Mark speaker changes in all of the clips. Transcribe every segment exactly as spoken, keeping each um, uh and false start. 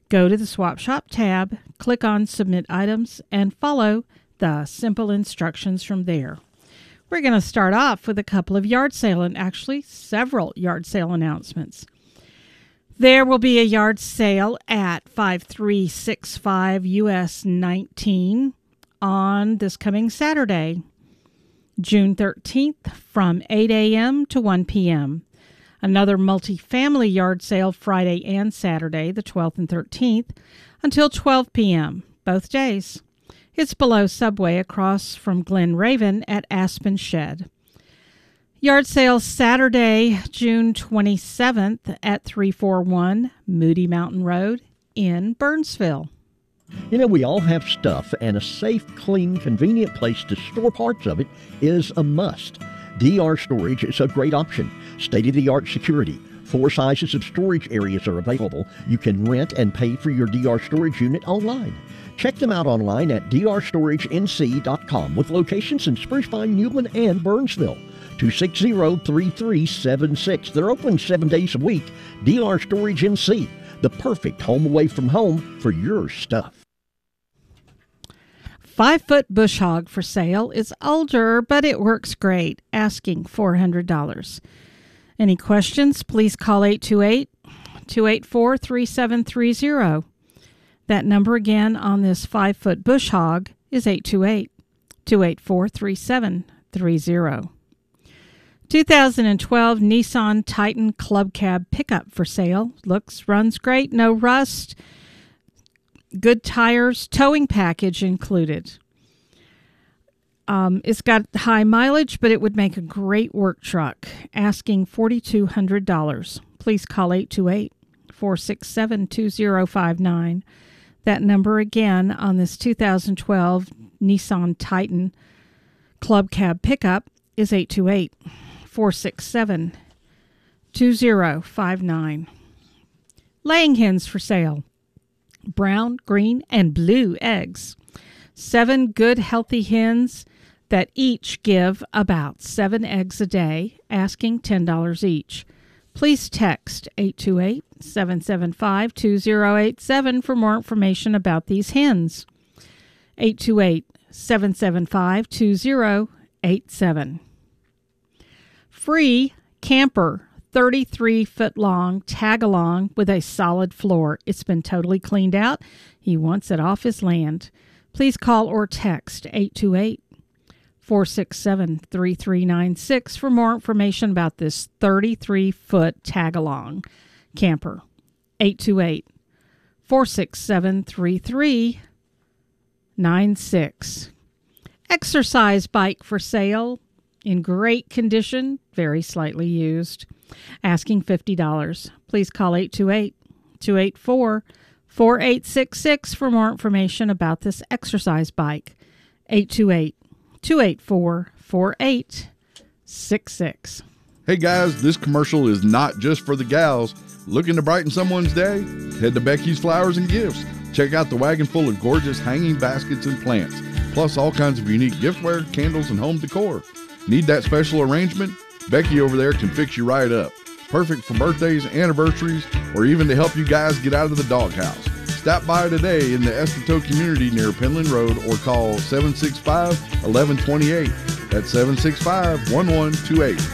Speaker 1: Go to the Swap Shop tab, click on Submit Items, and follow the simple instructions from there. We're going to start off with a couple of yard sale and actually several yard sale announcements. There will be a yard sale at five three six five U S nineteen on this coming Saturday, June thirteenth, from eight a.m. to one p.m. Another multi-family yard sale Friday and Saturday, the twelfth and thirteenth, until twelve p.m., both days. It's below Subway across from Glen Raven at Aspen Shed. Yard sale Saturday, June twenty-seventh at three forty-one Moody Mountain Road in Burnsville.
Speaker 2: You know, we all have stuff, and a safe, clean, convenient place to store parts of it is a must. D R Storage is a great option. State-of-the-art security. Four sizes of storage areas are available. You can rent and pay for your D R storage unit online. Check them out online at d r storage n c dot com with locations in Spruce Pine, Newman, and Burnsville. two six zero, three three seven six. They're open seven days a week. D R Storage N C, the perfect home away from home for your stuff.
Speaker 1: Five-foot bush hog for sale. It's older, but it works great, asking four hundred dollars. Any questions, please call eight two eight, two eight four, three seven three zero. That number again on this five-foot bush hog is eight two eight, two eight four, three seven three zero. two thousand twelve Nissan Titan Club Cab pickup for sale. Looks, runs great, no rust, good tires, towing package included. Um, it's got high mileage, but it would make a great work truck, asking four thousand two hundred dollars. Please call eight two eight, four six seven, two zero five nine. That number again on this two thousand twelve Nissan Titan Club Cab pickup is eight two eight, four six seven, two zero five nine. Laying hens for sale. Brown, green, and blue eggs. Seven good, healthy hens that each give about seven eggs a day, asking ten dollars each. Please text eight two eight, seven seven five, two zero eight seven for more information about these hens. eight two eight, seven seven five, two zero eight seven. Free camper, thirty-three foot long tag along with a solid floor. It's been totally cleaned out. He wants it off his land. Please call or text eight two eight, four six seven, three three nine six for more information about this thirty-three foot tag along camper. eight two eight, four six seven, three three nine six. Exercise bike for sale. In great condition, very slightly used, asking fifty dollars. Please call eight two eight, two eight four, four eight six six for more information about this exercise bike. eight two eight, two eight four, four eight six six.
Speaker 3: Hey guys, this commercial is not just for the gals. Looking to brighten someone's day? Head to Becky's Flowers and Gifts. Check out the wagon full of gorgeous hanging baskets and plants, plus all kinds of unique giftware, candles, and home decor. Need that special arrangement? Becky over there can fix you right up. Perfect for birthdays, anniversaries, or even to help you guys get out of the doghouse. Stop by today in the Esteto community near Penland Road or call seven six five, one one two eight. That's seven six five, one one two eight.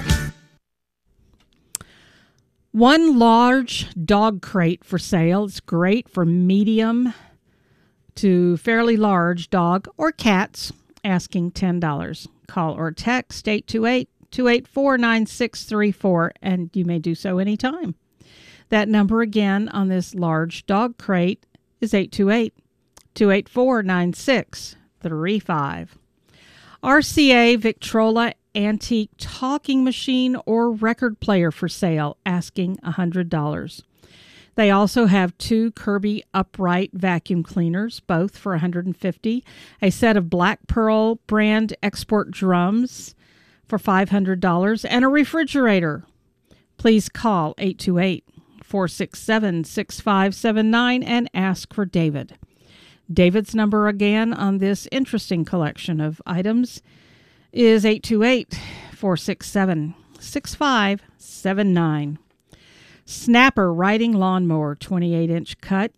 Speaker 1: One large dog crate for sale. It's great for medium to fairly large dog or cats, asking ten dollars. Call or text eight two eight, two eight four, nine six three four, and you may do so anytime. That number again on this large dog crate is eight two eight, two eight four, nine six three five. R C A Victrola Antique Talking Machine or Record Player for sale, asking one hundred dollars. They also have two Kirby upright vacuum cleaners, both for one hundred fifty dollars, a set of Black Pearl brand export drums for five hundred dollars, and a refrigerator. Please call eight two eight, four six seven, six five seven nine and ask for David. David's number again on this interesting collection of items is eight two eight, four six seven, six five seven nine. Snapper Riding Lawnmower, twenty-eight inch cut.